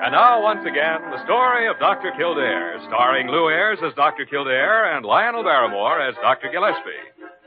And now, once again, the story of Dr. Kildare, starring Lou Ayres as Dr. Kildare and Lionel Barrymore as Dr. Gillespie.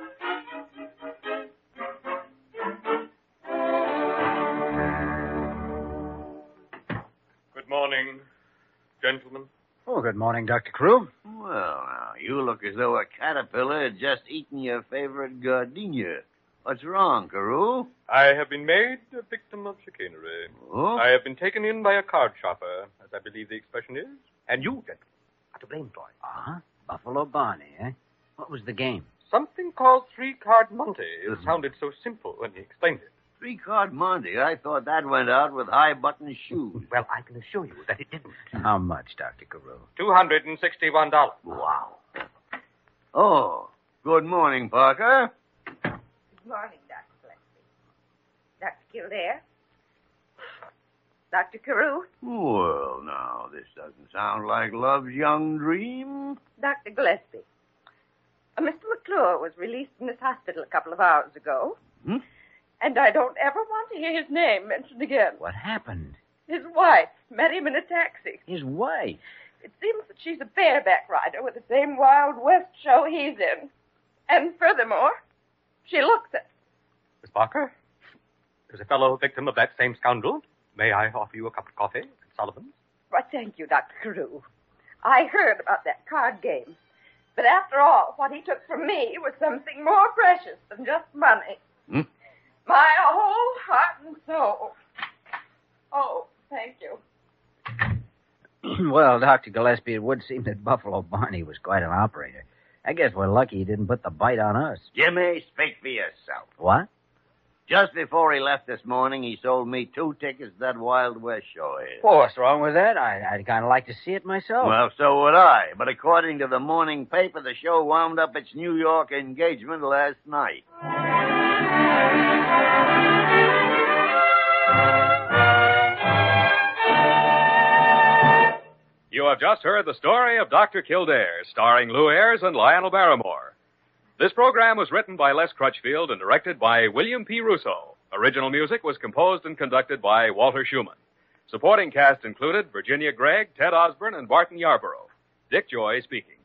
Good morning, gentlemen. Oh, good morning, Dr. Carew. Well, now, you look as though a caterpillar had just eaten your favorite gardenia. What's wrong, Carew? I have been made a victim of chicanery. Oh? I have been taken in by a card shopper, as I believe the expression is. And you, gentlemen, are to blame for it. Uh-huh. Buffalo Barney, eh? What was the game? Something called three-card Monte. It sounded so simple when he explained it. Three-card Monte. I thought that went out with high-button shoes. Well, I can assure you that it didn't. How much, Dr. Carew? $261. Wow. Oh, good morning, Parker. Good morning, Dr. Gillespie. Dr. Kildare? Dr. Carew? Well, now, this doesn't sound like love's young dream. Dr. Gillespie. Mr. McClure was released from this hospital a couple of hours ago. Hmm? And I don't ever want to hear his name mentioned again. What happened? His wife met him in a taxi. His wife? It seems that she's a bareback rider with the same Wild West show he's in. And furthermore, she looks it. Miss Parker, as a fellow victim of that same scoundrel, may I offer you a cup of coffee at Sullivan's? Why, thank you, Dr. Carew. I heard about that card game. But after all, what he took from me was something more precious than just money. Hmm? My whole heart and soul. Oh, thank you. Well, Dr. Gillespie, it would seem that Buffalo Barney was quite an operator. I guess we're lucky he didn't put the bite on us. Jimmy, speak for yourself. What? Just before he left this morning, he sold me 2 tickets to that Wild West show here. Well, what's wrong with that? I'd kind of like to see it myself. Well, so would I. But according to the morning paper, the show wound up its New York engagement last night. You have just heard the story of Dr. Kildare, starring Lou Ayres and Lionel Barrymore. This program was written by Les Crutchfield and directed by William P. Russo. Original music was composed and conducted by Walter Schumann. Supporting cast included Virginia Gregg, Ted Osborne, and Barton Yarborough. Dick Joy speaking.